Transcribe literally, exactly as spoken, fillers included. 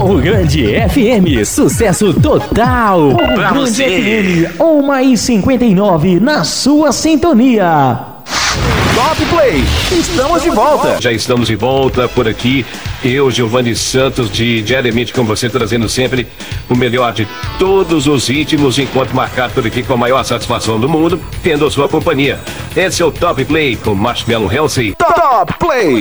Morro Grande F M, sucesso total. Morro Pra Grande você. F M, uma e cinquenta e nove na sua sintonia. Top Play, estamos de volta. Já estamos de volta por aqui. Eu, Giovanni Santos, de Diariamente com você, trazendo sempre o melhor de todos os ritmos, enquanto marcado por aqui com a maior satisfação do mundo, tendo a sua companhia. Esse é o Top Play com Marshmello Halsey. Top Play.